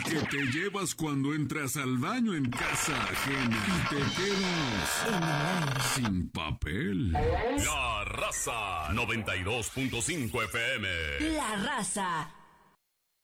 que te llevas cuando entras al baño en casa ajena y te quedas sin papel. La Raza 92.5 FM. La Raza